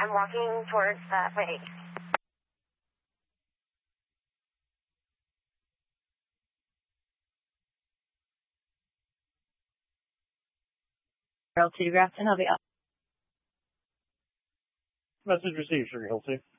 I'm walking towards that way. Grafton, I'll be up. Message received, Sugar Hill 2.